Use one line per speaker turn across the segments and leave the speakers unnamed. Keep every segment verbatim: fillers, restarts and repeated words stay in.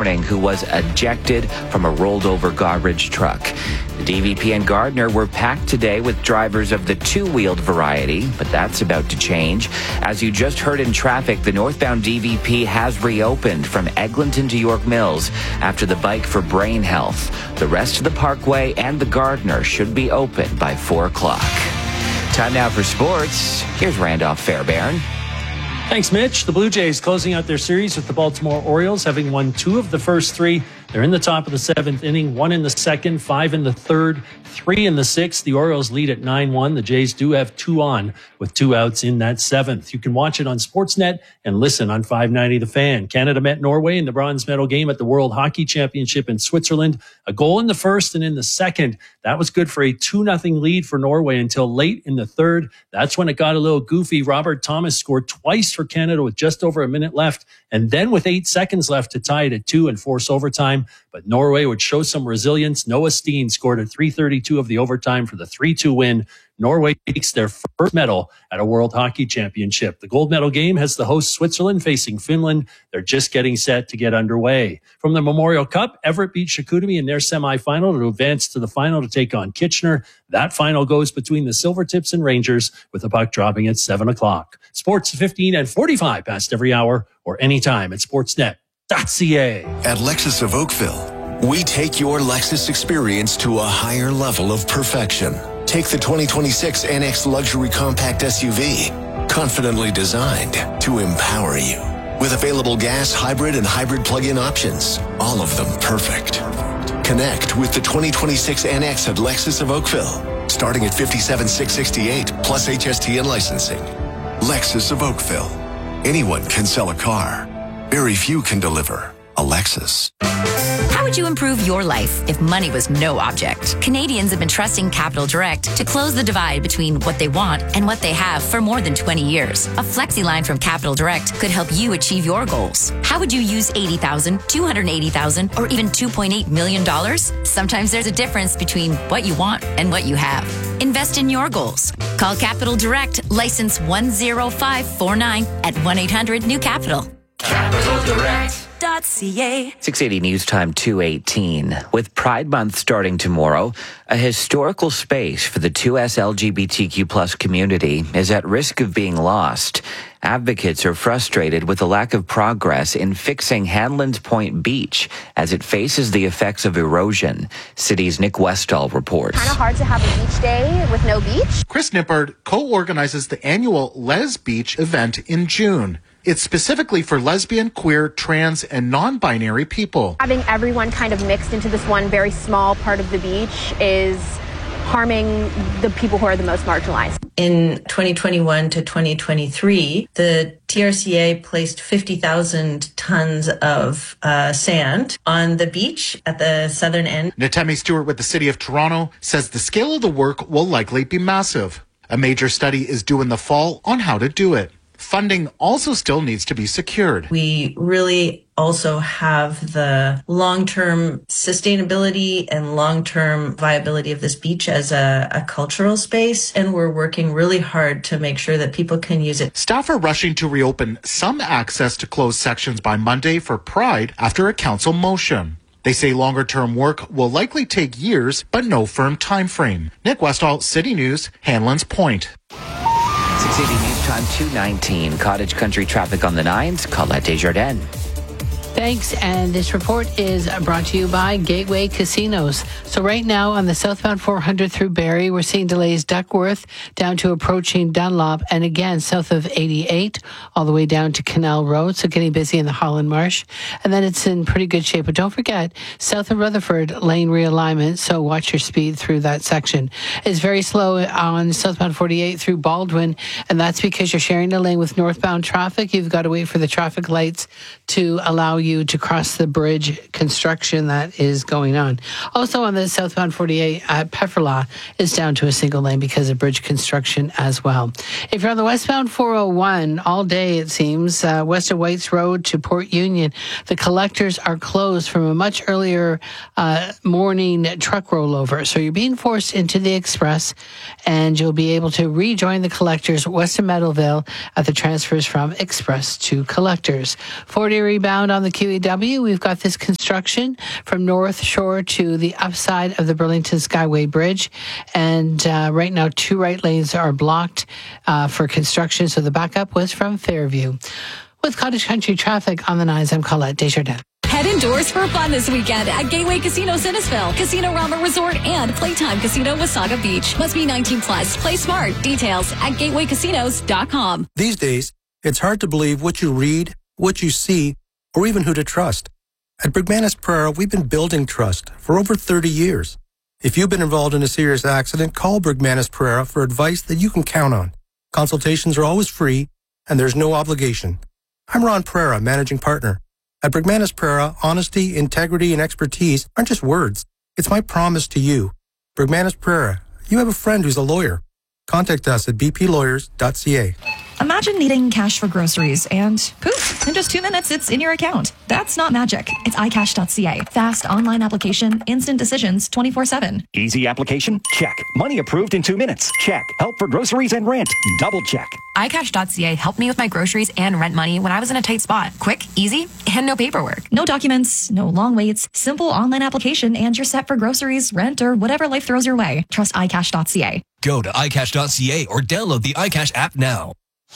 morning who was ejected from a rolled-over garbage truck. The D V P and Gardner were packed today with drivers of the two-wheeled variety, but that's about to change. As you just heard in traffic, the northbound D V P has reopened from Eglinton to York Mills after the Bike for Brain Health. The rest of the Parkway and the Gardner should be open by four o'clock. Time now for sports. Here's Randolph Fairbairn.
Thanks, Mitch. The Blue Jays closing out their series with the Baltimore Orioles, having won two of the first three. They're in the top of the seventh inning, one in the second, five in the third, three in the sixth. The Orioles lead at nine one. The Jays do have two on with two outs in that seventh. You can watch it on Sportsnet and listen on five ninety The Fan. Canada met Norway in the bronze medal game at the World Hockey Championship in Switzerland. A goal in the first and in the second. That was good for a two nothing lead for Norway until late in the third. That's when it got a little goofy. Robert Thomas scored twice for Canada with just over a minute left, and then with eight seconds left to tie it at two and force overtime. But Norway would show some resilience. Noah Steen scored at three thirty-two of the overtime for the three two win. Norway takes their first medal at a World Hockey Championship. The gold medal game has the host Switzerland facing Finland. They're just getting set to get underway. From the Memorial Cup, Everett beat Chicoutimi in their semifinal to advance to the final to take on Kitchener. That final goes between the Silvertips and Rangers, with the puck dropping at seven o'clock. Sports fifteen and forty-five past every hour or anytime at sportsnet dot c a.
At Lexus of Oakville, we take your Lexus experience to a higher level of perfection. Take the twenty twenty-six N X Luxury Compact S U V, confidently designed to empower you. With available gas, hybrid, and hybrid plug-in options, all of them perfect. Connect with the twenty twenty-six N X at Lexus of Oakville, starting at fifty-seven thousand six hundred sixty-eight dollars plus H S T and licensing. Lexus of Oakville. Anyone can sell a car. Very few can deliver a Lexus.
How would you improve your life if money was no object? Canadians have been trusting Capital Direct to close the divide between what they want and what they have for more than twenty years. A flexi line from Capital Direct could help you achieve your goals. How would you use eighty thousand dollars, two hundred eighty thousand dollars, or even two point eight million dollars? Sometimes there's a difference between what you want and what you have. Invest in your goals. Call Capital Direct, license one zero five four nine at one eight hundred new capital.
Capital Direct.
.ca.
six eighty News Time two eighteen. With Pride Month starting tomorrow, a historical space for the two S L G B T Q plus community is at risk of being lost. Advocates are frustrated with the lack of progress in fixing Hanlan's Point Beach as it faces the effects of erosion. City's Nick Westall reports.
Kind of hard to have a beach day with no beach.
Chris Nippard co-organizes the annual Les Beach event in June. It's specifically for lesbian, queer, trans, and non-binary people.
Having everyone kind of mixed into this one very small part of the beach is harming the people who are the most marginalized.
In twenty twenty-one to twenty twenty-three, the T R C A placed fifty thousand tons of uh, sand on the beach at the southern end.
Natemi Stewart with the City of Toronto says the scale of the work will likely be massive. A major study is due in the fall on how to do it. Funding also still needs to be secured.
We really also have the long-term sustainability and long-term viability of this beach as a, a cultural space, and we're working really hard to make sure that people can use it.
Staff are rushing to reopen some access to closed sections by Monday for Pride after a council motion. They say longer-term work will likely take years, but no firm time frame. Nick Westall, City News, Hanlan's Point.
six eighty News Time two nineteen. Cottage Country traffic on the nines. Colette Desjardins.
Thanks, and this report is brought to you by Gateway Casinos. So right now on the southbound four hundred through Barrie, we're seeing delays Duckworth down to approaching Dunlop, and again south of eighty-eight all the way down to Canal Road, so getting busy in the Holland Marsh. And then it's in pretty good shape. But don't forget, south of Rutherford, lane realignment, so watch your speed through that section. It's very slow on southbound forty-eight through Baldwin, and that's because you're sharing the lane with northbound traffic. You've got to wait for the traffic lights to allow you you to cross the bridge construction that is going on. Also on the southbound forty-eight at Pefferlaw is down to a single lane because of bridge construction as well. If you're on the westbound four oh one, all day it seems, uh, west of Whites Road to Port Union, the collectors are closed from a much earlier uh, morning truck rollover. So you're being forced into the express, and you'll be able to rejoin the collectors west of Meadowville at the transfers from express to collectors. forty rebound on the Q E W, we've got this construction from North Shore to the upside of the Burlington Skyway Bridge. And uh, right now, two right lanes are blocked uh, for construction. So the backup was from Fairview. With Cottage Country traffic on the nines, I'm Colette Desjardins.
Head indoors for fun this weekend at Gateway Casino Sinnesville, Casino Rama Resort, and Playtime Casino Wasaga Beach. Must be nineteen plus. Play smart. Details at gateway casinos dot com.
These days, it's hard to believe what you read, what you see, or even who to trust. At Bergmanis Prera, we've been building trust for over thirty years. If you've been involved in a serious accident, call Bergmanis Prera for advice that you can count on. Consultations are always free, and there's no obligation. I'm Ron Prera, managing partner. At Bergmanis Prera, honesty, integrity, and expertise aren't just words. It's my promise to you. Bergmanis Prera, you have a friend who's a lawyer. Contact us at b p lawyers dot c a.
Imagine needing cash for groceries and poof, in just two minutes, it's in your account. That's not magic. It's i cash dot c a. Fast online application, instant decisions, twenty-four seven.
Easy application? Check. Money approved in two minutes? Check. Help for groceries and rent? Double check.
i cash dot c a helped me with my groceries and rent money when I was in a tight spot. Quick, easy, and no paperwork.
No documents, no long waits, simple online application, and you're set for groceries, rent, or whatever life throws your way. Trust i cash dot c a.
Go to i cash dot c a or download the iCash app now.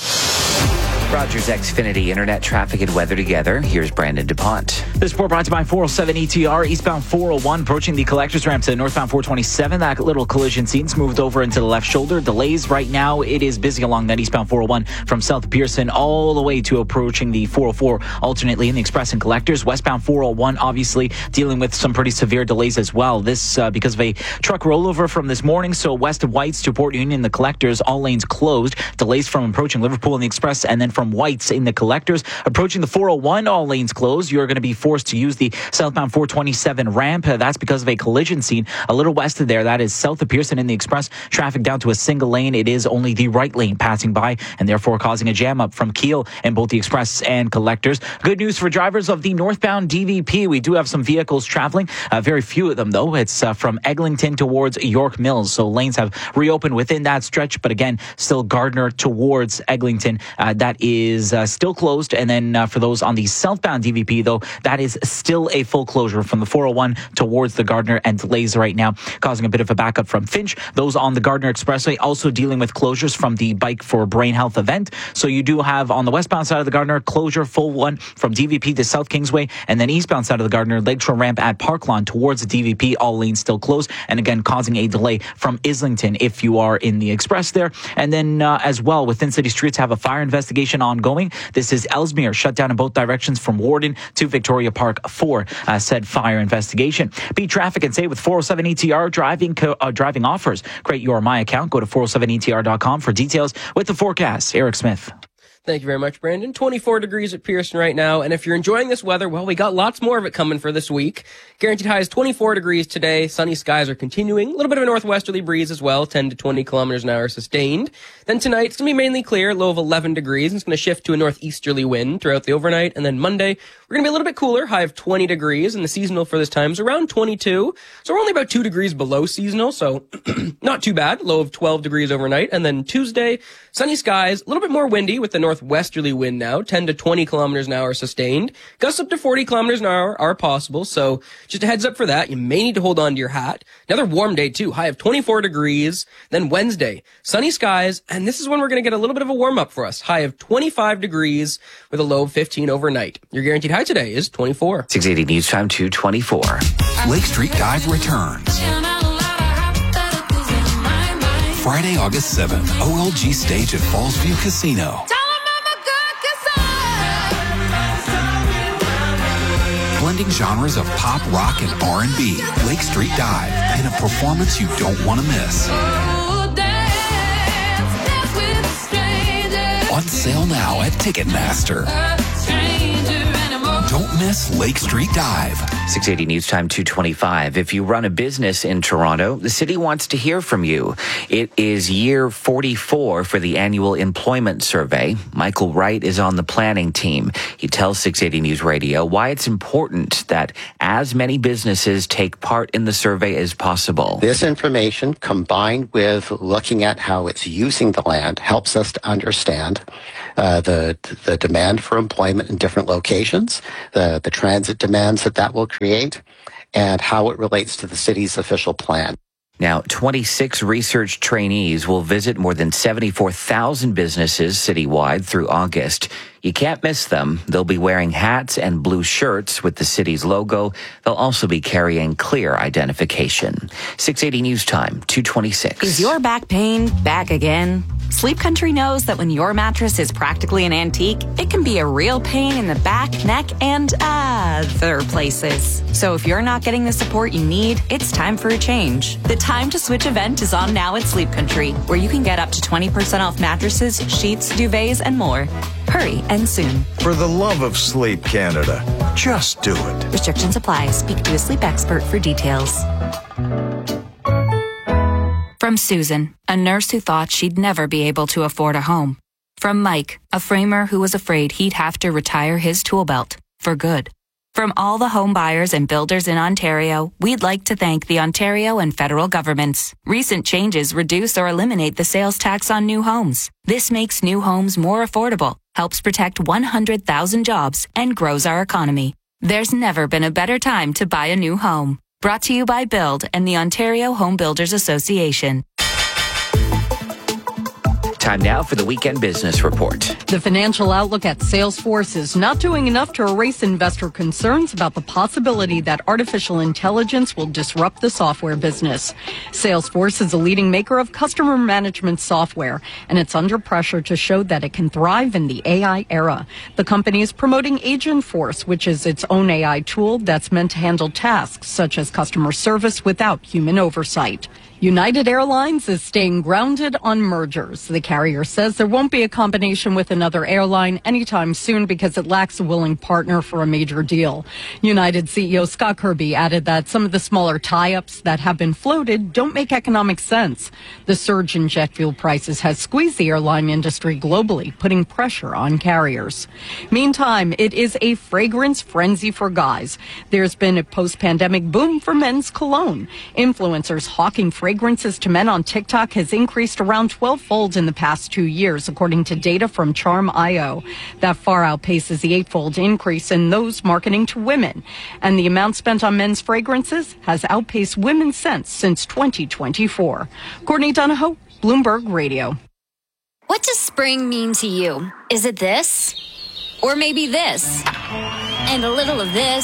Rogers Xfinity Internet traffic and weather together. Here's Brandon DuPont.
This report brought to you by four oh seven E T R, eastbound four oh one, approaching the collector's ramp to northbound four twenty-seven. That little collision scene's moved over into the left shoulder. Delays right now. It is busy along that eastbound four oh one from South Pearson all the way to approaching the four oh four, alternately in the express and collectors. Westbound four oh one, obviously dealing with some pretty severe delays as well. This uh, because of a truck rollover from this morning. So west of Whites to Port Union, the collectors, all lanes closed. Delays from approaching Liverpool in the express, and then from Whites in the collectors. Approaching the four oh one, all lanes closed. You're going to be forced to use the southbound four twenty-seven ramp. Uh, that's because of a collision scene a little west of there. That is south of Pearson in the express. Traffic down to a single lane. It is only the right lane passing by, and therefore causing a jam up from Kiel in both the express and collectors. Good news for drivers of the northbound D V P. We do have some vehicles traveling. Uh, very few of them, though. It's uh, from Eglinton towards York Mills. So lanes have reopened within that stretch, but again, still Gardner towards Eglinton. Uh, that is uh, still closed. And then uh, for those on the southbound D V P, though, that is still a full closure from the four oh one towards the Gardner, and delays right now causing a bit of a backup from Finch. Those on the Gardner Expressway also dealing with closures from the Bike for Brain Health event. So you do have on the westbound side of the Gardner closure, full one from D V P to South Kingsway, and then eastbound side of the Gardner, Lakeshore Ramp at Parklawn towards the D V P, all lanes still closed, and again causing a delay from Islington if you are in the express there. And then uh, as well, within city streets have a fire investigation ongoing. This is Ellesmere, shut down in both directions from Warden to Victoria Park for uh, said fire investigation. Beat traffic and stay with four oh seven E T R driving co- uh, driving offers. Create your My account. Go to four oh seven E T R dot com for details with the forecast. Eric Smith.
Thank you very much, Brandon. twenty-four degrees at Pearson right now. And if you're enjoying this weather, well, we got lots more of it coming for this week. Guaranteed high is twenty-four degrees today. Sunny skies are continuing. A little bit of a northwesterly breeze as well, ten to twenty kilometers an hour sustained. Then tonight, it's going to be mainly clear, low of eleven degrees. And it's going to shift to a northeasterly wind throughout the overnight. And then Monday, we're going to be a little bit cooler, high of twenty degrees. And the seasonal for this time is around twenty-two. So we're only about two degrees below seasonal. So not too bad. Low of twelve degrees overnight. And then Tuesday, sunny skies, a little bit more windy with the northwesterly wind now, ten to twenty kilometers an hour sustained. Gusts up to forty kilometers an hour are possible, so just a heads up for that. You may need to hold on to your hat. Another warm day too, high of twenty-four degrees. Then Wednesday, sunny skies, and this is when we're going to get a little bit of a warm up for us. High of twenty-five degrees with a low of fifteen overnight. Your guaranteed high today is twenty-four.
six eighty News Time two twenty-four.
Lake Street Dive returns Friday, August seventh, O L G stage at Fallsview Casino. Blending genres of pop, rock, and R and B, Lake Street Dive, in a performance you don't want to miss. On sale now at Ticketmaster. Don't miss Lake Street Dive,
six eighty News Time two twenty-five. If you run a business in Toronto, the city wants to hear from you. It is year forty-four for the annual employment survey. Michael Wright is on the planning team. He tells six eighty News Radio why it's important that as many businesses take part in the survey as possible.
This information, combined with looking at how it's using the land, helps us to understand uh, the the demand for employment in different locations, the, the transit demands that that will create, and how it relates to the city's official plan.
Now, twenty-six research trainees will visit more than seventy-four thousand businesses citywide through August. You can't miss them. They'll be wearing hats and blue shirts with the city's logo. They'll also be carrying clear identification. six eighty News Time, two twenty-six.
Is your back pain back again? Sleep Country knows that when your mattress is practically an antique, it can be a real pain in the back, neck, and other places. So if you're not getting the support you need, it's time for a change. The Time to Switch event is on now at Sleep Country, where you can get up to twenty percent off mattresses, sheets, duvets, and more. Hurry and soon.
For the love of Sleep Canada, just do it.
Restrictions apply. Speak to a sleep expert for details. From Susan, a nurse who thought she'd never be able to afford a home. From Mike, a framer who was afraid he'd have to retire his tool belt for good. From all the home buyers and builders in Ontario, we'd like to thank the Ontario and federal governments. Recent changes reduce or eliminate the sales tax on new homes. This makes new homes more affordable, helps protect one hundred thousand jobs, and grows our economy. There's never been a better time to buy a new home. Brought to you by Build and the Ontario Home Builders Association.
Time now for the Weekend Business Report.
The financial outlook at Salesforce is not doing enough to erase investor concerns about the possibility that artificial intelligence will disrupt the software business. Salesforce is a leading maker of customer management software, and it's under pressure to show that it can thrive in the A I era. The company is promoting Agentforce, which is its own A I tool that's meant to handle tasks such as customer service without human oversight. United Airlines is staying grounded on mergers. The carrier says there won't be a combination with another airline anytime soon because it lacks a willing partner for a major deal. United C E O Scott Kirby added that some of the smaller tie-ups that have been floated don't make economic sense. The surge in jet fuel prices has squeezed the airline industry globally, putting pressure on carriers. Meantime, it is a fragrance frenzy for guys. There's been a post-pandemic boom for men's cologne. Influencers hawking fragrances Fragrances to men on TikTok has increased around twelve-fold in the past two years, according to data from Charm dot I O. That far outpaces the eight-fold increase in those marketing to women. And the amount spent on men's fragrances has outpaced women's scents since twenty twenty-four. Courtney Donahoe, Bloomberg Radio.
What does spring mean to you? Is it this? Or maybe this? And a little of this?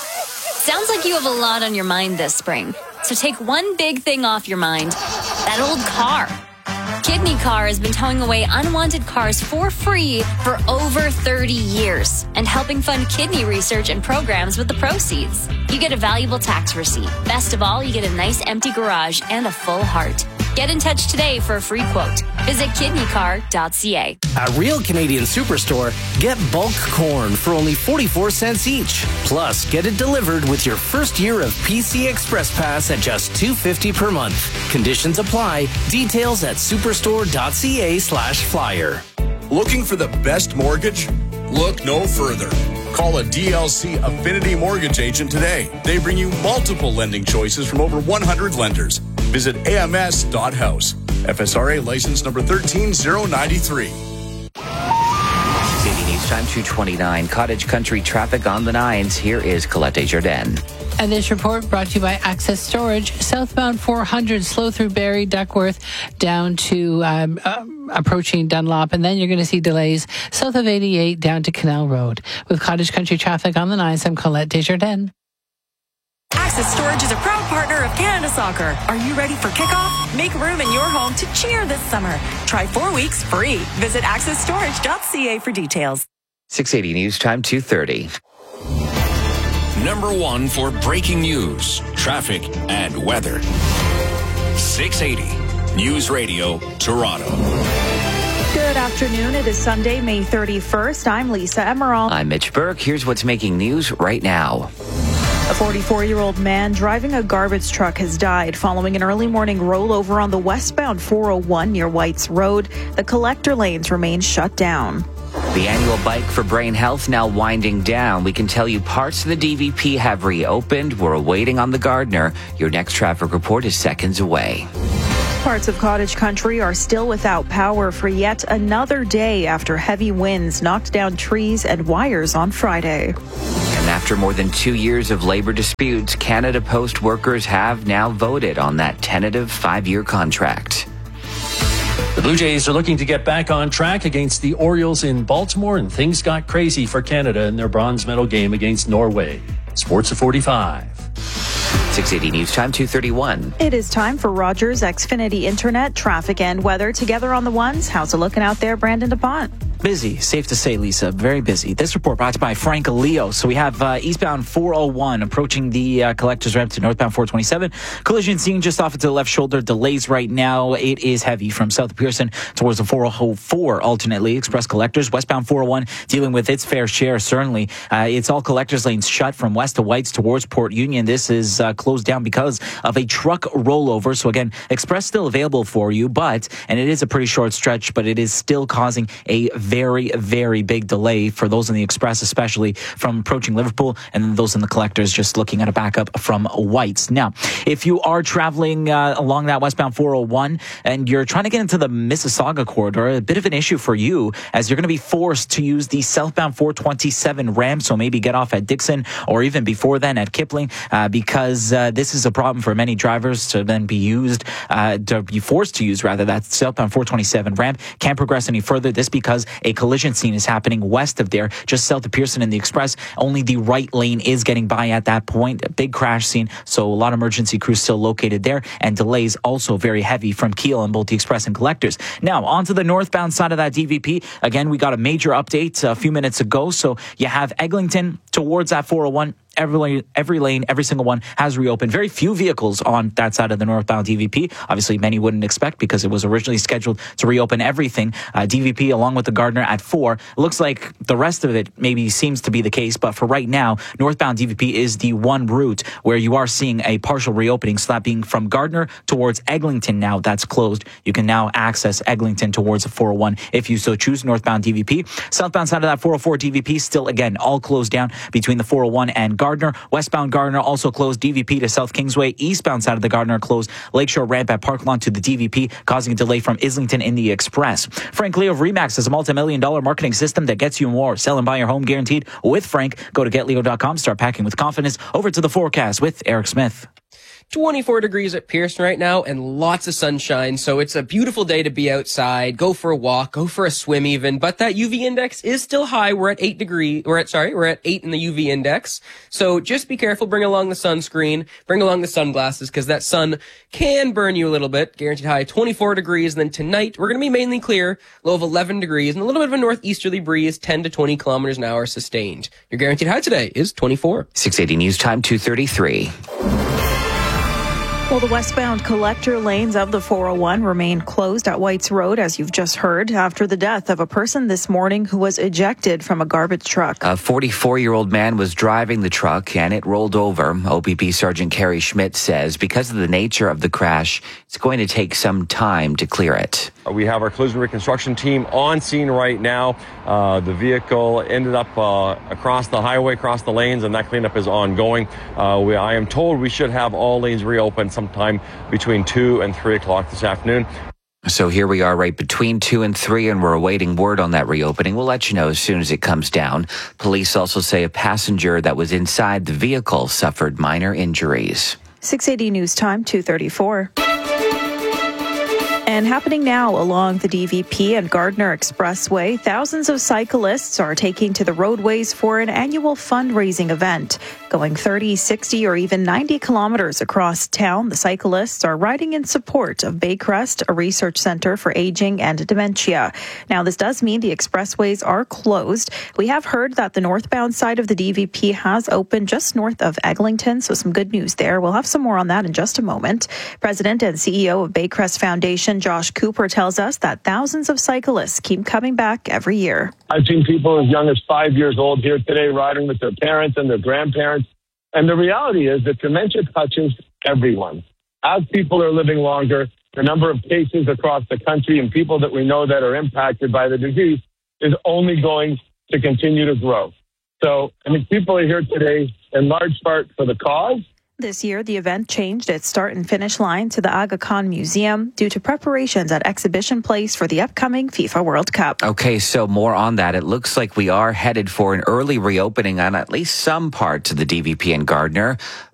Sounds like you have a lot on your mind this spring. So take one big thing off your mind, that old car. Kidney Car has been towing away unwanted cars for free for over thirty years and helping fund kidney research and programs with the proceeds. You get a valuable tax receipt. Best of all, you get a nice empty garage and a full heart. Get in touch today for a free quote. Visit kidney car dot c a.
At Real Canadian Superstore, get bulk corn for only forty-four cents each. Plus, get it delivered with your first year of P C Express Pass at just two dollars and fifty cents per month. Conditions apply. Details at superstore dot c a slash flyer.
Looking for the best mortgage? Look no further. Call a D L C Affinity Mortgage agent today. They bring you multiple lending choices from over one hundred lenders. Visit A M S dot house. F S R A license number one three zero nine three.
six eighty News Time two twenty-nine. Cottage Country traffic on the nines. Here is Colette Desjardins.
And this report brought to you by Access Storage. Southbound four hundred, slow through Barrie, Duckworth, down to um, uh, approaching Dunlop. And then you're going to see delays south of eighty-eight down to Canal Road. With Cottage Country traffic on the nines, I'm Colette Desjardins.
Access Storage is a proud partner of Canada Soccer. Are you ready for kickoff? Make room in your home to cheer this summer. Try four weeks free. Visit access storage dot c a for details.
six eighty News Time two thirty.
Number one for breaking news, traffic, and weather. six eighty News Radio, Toronto.
Good afternoon. It is Sunday, May thirty-first. I'm Lisa Emerald.
I'm Mitch Burke. Here's what's making news right now.
A forty-four-year-old man driving a garbage truck has died following an early morning rollover on the westbound four oh one near Whites Road. The collector lanes remain shut down.
The annual Bike for Brain Health now winding down. We can tell you parts of the D V P have reopened. We're waiting on the Gardner. Your next traffic report is seconds away.
Parts of cottage country are still without power for yet another day after heavy winds knocked down trees and wires on Friday.
And after more than two years of labor disputes, Canada Post workers have now voted on that tentative five-year contract.
The Blue Jays are looking to get back on track against the Orioles in Baltimore, and things got crazy for Canada in their bronze medal game against Norway. Sports at forty-five.
six eighty News Time, two thirty-one.
It is time for Rogers Xfinity Internet, traffic and weather together on the ones. How's it looking out there, Brandon DuPont?
Busy, safe to say, Lisa. Very busy. This report brought to you by Frank Leo. So we have uh, eastbound four oh one approaching the uh, collector's ramp to northbound four twenty-seven. Collision scene just off into the left shoulder. Delays right now. It is heavy from south of Pearson towards the four oh four, alternately. Express collectors. Westbound four oh one dealing with its fair share, certainly. Uh, it's all collectors lanes shut from west to Whites towards Port Union. This is uh, closed down because of a truck rollover. So again, Express still available for you, but, and it is a pretty short stretch, but it is still causing a very, very big delay for those in the Express, especially from approaching Liverpool, and then those in the collectors just looking at a backup from Whites. Now, if you are traveling uh, along that westbound four oh one and you're trying to get into the Mississauga corridor, a bit of an issue for you as you're going to be forced to use the southbound four twenty-seven ramp. So maybe get off at Dixon or even before then at Kipling, uh, because uh, this is a problem for many drivers to then be used, uh, to be forced to use rather that southbound four twenty-seven ramp. Can't progress any further. This because a collision scene is happening west of there, just south of Pearson in the Express. Only the right lane is getting by at that point. A big crash scene, so a lot of emergency crews still located there, and delays also very heavy from Kiel on both the Express and collectors. Now, onto the northbound side of that D V P. Again, we got a major update a few minutes ago, so you have Eglinton towards that four oh one. Every lane, every lane, every single one has reopened. Very few vehicles on that side of the northbound D V P. Obviously, many wouldn't expect because it was originally scheduled to reopen everything. Uh, D V P along with the Gardner at four. It looks like the rest of it maybe seems to be the case, but for right now, northbound D V P is the one route where you are seeing a partial reopening. So that being from Gardner towards Eglinton now, that's closed. You can now access Eglinton towards the four oh one if you so choose, northbound D V P. Southbound side of that four oh four D V P still, again, all closed down between the four oh one and Gardner. Gardner. Westbound Gardner also closed D V P to South Kingsway. Eastbound side of the Gardner closed Lakeshore ramp at Parklawn to the D V P, causing a delay from Islington in the Express. Frank Leo of Remax is a multi-million dollar marketing system that gets you more. Sell and buy your home guaranteed with Frank. Go to get leo dot com. Start packing with confidence. Over to the forecast with Eric Smith.
twenty-four degrees at Pearson right now and lots of sunshine. So it's a beautiful day to be outside. Go for a walk, go for a swim even. But that U V index is still high. We're at eight degrees. We're at, sorry, we're at eight in the U V index. So just be careful. Bring along the sunscreen. Bring along the sunglasses because that sun can burn you a little bit. Guaranteed high twenty-four degrees. And then tonight we're going to be mainly clear. Low of eleven degrees and a little bit of a northeasterly breeze, ten to twenty kilometers an hour sustained. Your guaranteed high today is twenty-four.
six eighty News Time, two thirty-three.
Well, the westbound collector lanes of the four oh one remain closed at Whites Road, as you've just heard, after the death of a person this morning who was ejected from a garbage truck.
A forty-four-year-old man was driving the truck and it rolled over. O P P Sergeant Carrie Schmidt says because of the nature of the crash, it's going to take some time to clear it.
We have our collision reconstruction team on scene right now. Uh, the vehicle ended up uh, across the highway, across the lanes, and that cleanup is ongoing. Uh, we, I am told we should have all lanes reopened sometime between two and three o'clock this afternoon.
So here we are right between two and three, and we're awaiting word on that reopening. We'll let you know as soon as it comes down. Police also say a passenger that was inside the vehicle suffered minor injuries.
six eighty News Time, two thirty-four. And happening now along the D V P and Gardner Expressway, thousands of cyclists are taking to the roadways for an annual fundraising event. Going thirty, sixty, or even ninety kilometers across town, the cyclists are riding in support of Baycrest, a research center for aging and dementia. Now, this does mean the expressways are closed. We have heard that the northbound side of the D V P has opened just north of Eglinton, so some good news there. We'll have some more on that in just a moment. President and C E O of Baycrest Foundation, Josh Cooper, tells us that thousands of cyclists keep coming back every year.
I've seen people as young as five years old here today riding with their parents and their grandparents. And the reality is that dementia touches everyone. As people are living longer, the number of cases across the country and people that we know that are impacted by the disease is only going to continue to grow. So I think people are here today in large part for the cause.
This year, the event changed its start and finish line to the Aga Khan Museum due to preparations at Exhibition Place for the upcoming FIFA World Cup.
Okay, so more on that. It looks like we are headed for an early reopening on at least some parts of the D V P and Gardner.